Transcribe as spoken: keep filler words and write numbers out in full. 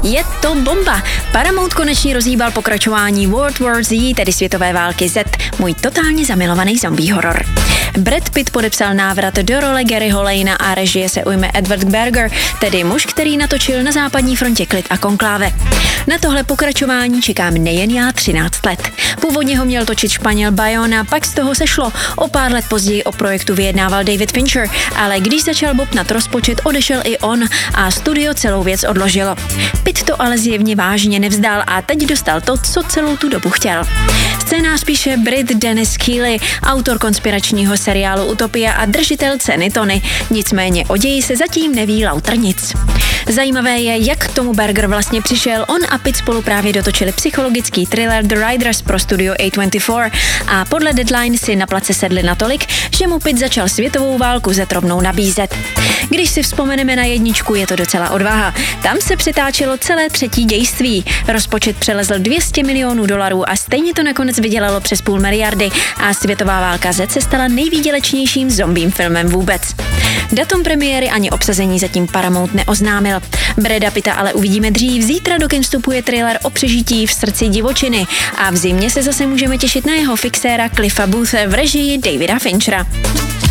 Je to bomba! Paramount konečně rozhýbal pokračování World War Z, tedy světové války Z, můj totálně zamilovaný zombie horor. Brad Pitt podepsal návrat do role Garyho Lanea a režie se ujme Edward Berger, tedy muž, který natočil Na západní frontě Klid a Konkláve. Na tohle pokračování čekám nejen já třináct let. Původně ho měl točit Španěl Bayona, pak z toho sešlo. O pár let později o projektu vyjednával David Fincher, ale když začal bobtnat rozpočet, odešel i on a studio celou věc odložilo. Pitt to ale zjevně vážně nevzdal a teď dostal to, co celou tu dobu chtěl. Scénář píše Brit Dennis Keeley, autor konspiračního seriálu Utopia a držitel ceny Tony. Nicméně o ději se zatím neví lauter nic. Zajímavé je, jak k tomu Berger vlastně přišel. On a Pitt spolu právě dotočili psychologický thriller The Riders pro studio A dvacet čtyři a podle Deadline si na place sedli natolik, že mu Pitt začal světovou válku Z rovnou nabízet. Když si vzpomeneme na jedničku, je to docela odvaha. Tam se přetáčelo celé třetí dějství. Rozpočet přelezl dvě stě milionů dolarů a stejně to nakonec vydělalo přes půl miliardy a světová válka Z se stala nejvýdělečnějším zombím filmem vůbec. Datum premiéry ani obsazení zatím Paramount neoznámil. Brada Pitta ale uvidíme dřív. Zítra do kin vstupuje thriller o přežití v srdci divočiny a v zimě se zase můžeme těšit na jeho fixéra Cliffa Boothe v režii Davida Finchera.